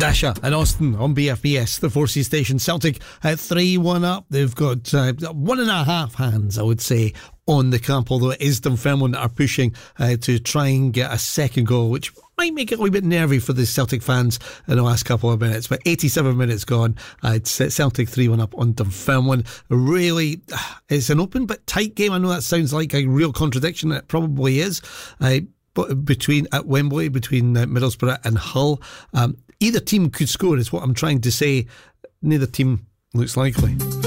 Dasha and Austin on BFBS, the 4C station. Celtic at 3-1 up. They've got 1.5 hands, I would say, on the cap, although it is Dunfermline that are pushing to try and get a second goal, which might make it a little bit nervy for the Celtic fans in the last couple of minutes. But 87 minutes gone, it's Celtic 3-1 up on Dunfermline. Really, it's an open but tight game. I know that sounds like a real contradiction, and it probably is. But at Wembley, between Middlesbrough and Hull, either team could score, is what I'm trying to say. Neither team looks likely.